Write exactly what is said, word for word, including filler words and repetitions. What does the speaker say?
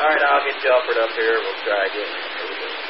All right, I'll get you offered up here. We'll try again.